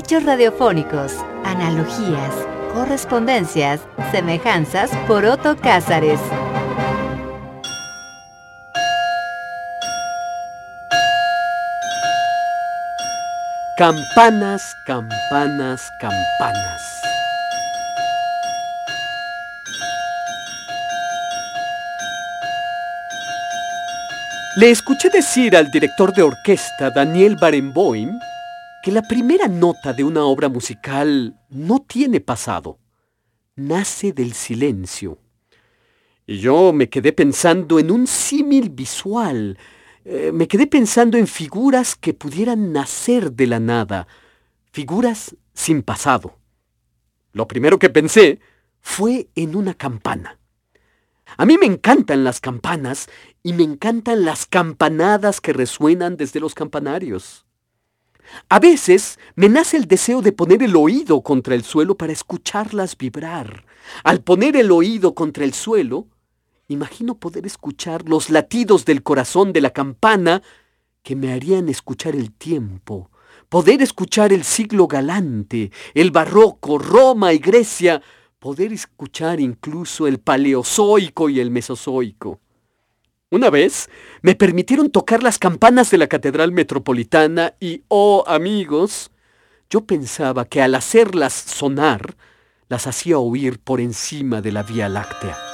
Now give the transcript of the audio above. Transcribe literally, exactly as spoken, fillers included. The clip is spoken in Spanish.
hechos radiofónicos, analogías, correspondencias, semejanzas por Otto Cázares. Campanas, campanas, campanas. Le escuché decir al director de orquesta, Daniel Barenboim, que la primera nota de una obra musical no tiene pasado, nace del silencio. Y yo me quedé pensando en un símil visual, eh, me quedé pensando en figuras que pudieran nacer de la nada, figuras sin pasado. Lo primero que pensé fue en una campana. A mí me encantan las campanas y me encantan las campanadas que resuenan desde los campanarios. A veces me nace el deseo de poner el oído contra el suelo para escucharlas vibrar. Al poner el oído contra el suelo, imagino poder escuchar los latidos del corazón de la campana que me harían escuchar el tiempo, poder escuchar el siglo galante, el barroco, Roma y Grecia, poder escuchar incluso el paleozoico y el mesozoico. Una vez me permitieron tocar las campanas de la Catedral Metropolitana y, oh amigos, yo pensaba que al hacerlas sonar, las hacía oír por encima de la Vía Láctea.